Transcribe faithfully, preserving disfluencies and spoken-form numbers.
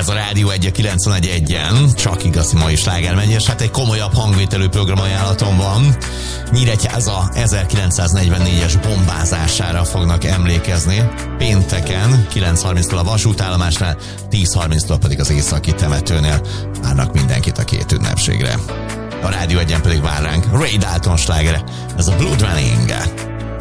Ez a Rádió egy kilencvenegy egyen, csak igazi mai sláger megy, és hát egy komolyabb hangvételű programajánlatom van. Nyíregyháza ezerkilencszáznegyvennégyes bombázására fognak emlékezni. Pénteken kilenc harminctól a vasútállomásnál, tíz harminctól pedig az északi temetőnél várnak mindenkit a két ünnepségre. A Rádió egyen pedig vár ránk Ray Dalton slágere, ez a Blood Running.